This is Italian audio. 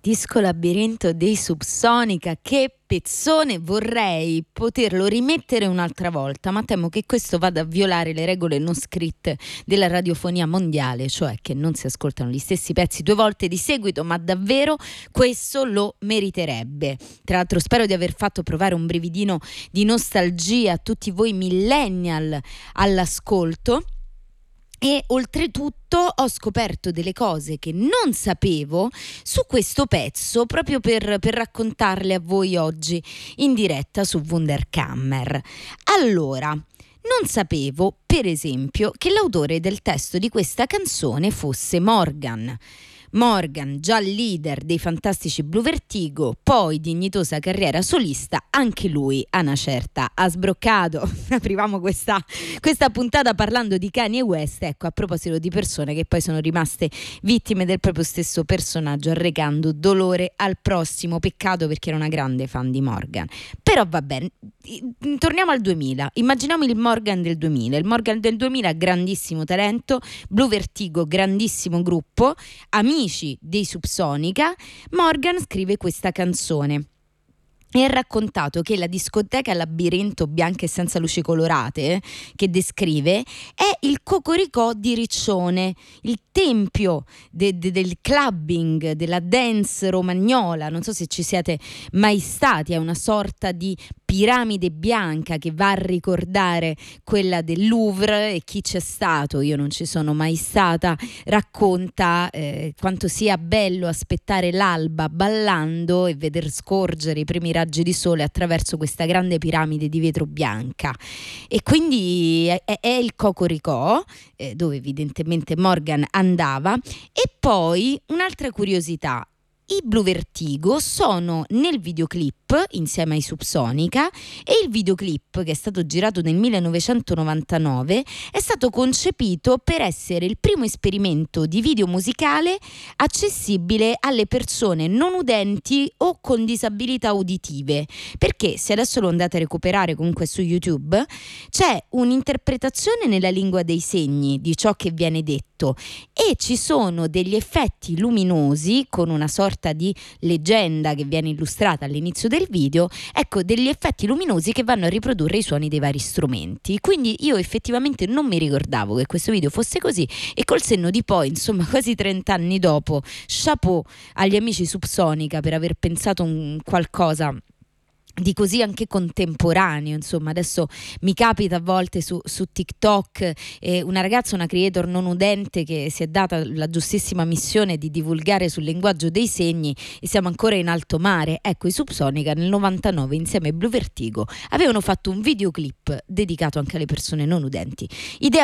Disco Labirinto dei Subsonica, che pezzone, vorrei poterlo rimettere un'altra volta, ma temo che questo vada a violare le regole non scritte della radiofonia mondiale, cioè che non si ascoltano gli stessi pezzi 2 volte di seguito, ma davvero questo lo meriterebbe. Tra l'altro spero di aver fatto provare un brividino di nostalgia a tutti voi millennial all'ascolto. E oltretutto ho scoperto delle cose che non sapevo su questo pezzo, proprio per raccontarle a voi oggi in diretta su Wunderkammer. Allora, non sapevo, per esempio, che l'autore del testo di questa canzone fosse Morgan. Morgan, già leader dei fantastici Blue Vertigo, poi dignitosa carriera solista, anche lui a una certa ha sbroccato. Aprivamo questa puntata parlando di Kanye West, ecco, a proposito di persone che poi sono rimaste vittime del proprio stesso personaggio, arrecando dolore al prossimo. Peccato, perché era una grande fan di Morgan. Però va bene, torniamo al 2000, immaginiamo il Morgan del 2000. Il Morgan del 2000, grandissimo talento, Blue Vertigo, grandissimo gruppo, amici dei Subsonica. Morgan scrive questa canzone e ha raccontato che la discoteca Labirinto bianca e senza luci colorate che descrive è il Cocoricò di Riccione, il tempio del clubbing, della dance romagnola. Non so se ci siete mai stati, è una sorta di piramide bianca che va a ricordare quella del Louvre, e chi c'è stato, io non ci sono mai stata, racconta quanto sia bello aspettare l'alba ballando e veder scorgere i primi raggi di sole attraverso questa grande piramide di vetro bianca. E quindi è il Cocoricò, dove evidentemente Morgan andava. E poi un'altra curiosità: i Blue Vertigo sono nel videoclip insieme ai Subsonica, e il videoclip, che è stato girato nel 1999, è stato concepito per essere il primo esperimento di video musicale accessibile alle persone non udenti o con disabilità uditive, perché se adesso lo andate a recuperare comunque su YouTube, c'è un'interpretazione nella lingua dei segni di ciò che viene detto, e ci sono degli effetti luminosi con una sorta di leggenda che viene illustrata all'inizio del video, ecco, degli effetti luminosi che vanno a riprodurre i suoni dei vari strumenti. Quindi io effettivamente non mi ricordavo che questo video fosse così, e col senno di poi, insomma quasi 30 anni dopo, chapeau agli amici Subsonica per aver pensato un qualcosa di così anche contemporaneo. Insomma, adesso mi capita a volte su TikTok una ragazza, una creator non udente, che si è data la giustissima missione di divulgare sul linguaggio dei segni, e siamo ancora in alto mare. Ecco, i Subsonica nel 99 insieme ai Blue Vertigo avevano fatto un videoclip dedicato anche alle persone non udenti. Idea